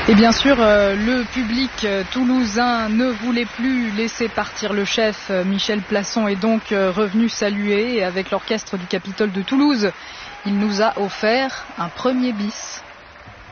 Et bien sûr, le public toulousain ne voulait plus laisser partir le chef. Michel Plasson est donc revenu saluer et avec l'orchestre du Capitole de Toulouse, il nous a offert un premier bis.